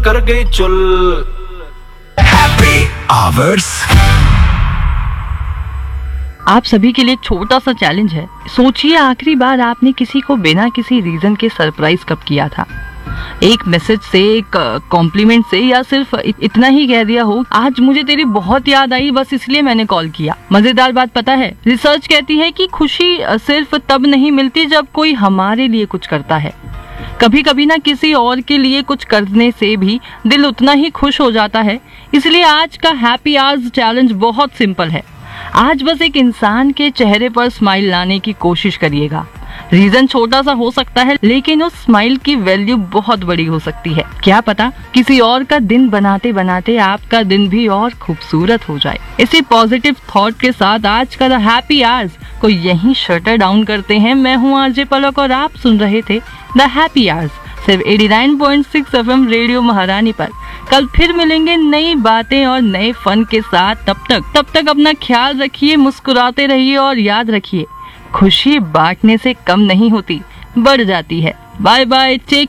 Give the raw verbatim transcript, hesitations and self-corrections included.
कर गई चुल। हैप्पी आवर्स आप सभी के लिए एक छोटा सा चैलेंज है। सोचिए आखिरी बार आपने किसी को बिना किसी रीजन के सरप्राइज कब किया था। एक मैसेज से, एक कॉम्प्लीमेंट से, या सिर्फ इतना ही कह दिया हो, आज मुझे तेरी बहुत याद आई, बस इसलिए मैंने कॉल किया। मजेदार बात पता है, रिसर्च कहती है कि खुशी सिर्फ तब नहीं मिलती जब कोई हमारे लिए कुछ करता है। कभी कभी ना किसी और के लिए कुछ करने से भी दिल उतना ही खुश हो जाता है। इसलिए आज का हैप्पी आवर्स चैलेंज बहुत सिंपल है। आज बस एक इंसान के चेहरे पर स्माइल लाने की कोशिश करिएगा। रीजन छोटा सा हो सकता है, लेकिन उस स्माइल की वैल्यू बहुत बड़ी हो सकती है। क्या पता किसी और का दिन बनाते बनाते आपका दिन भी और खूबसूरत हो जाए। इसी पॉजिटिव थॉट के साथ आज का द हैप्पी आवर्स को यहीं शटर डाउन करते हैं। मैं हूँ आरजे पलक और आप सुन रहे थे द हैप्पी आवर्स सिर्फ नवासी पॉइंट छह एफएम रेडियो महारानी पर। कल फिर मिलेंगे नई बातें और नए फन के साथ। तब तक तब तक अपना ख्याल रखिए, मुस्कुराते रहिए और याद रखिए, खुशी बांटने से कम नहीं होती, बढ़ जाती है। Bye bye, take